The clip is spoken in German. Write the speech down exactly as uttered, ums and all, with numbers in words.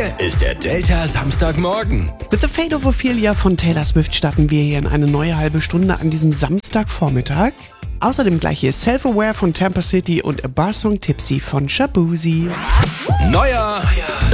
Hier ist der Delta Samstagmorgen. With the Fate of Ophelia von Taylor Swift starten wir hier in eine neue halbe Stunde an diesem Samstagvormittag. Außerdem gleich hier Self-Aware von Tampa City und A Bar Song Tipsy von Shabuzi. Neuer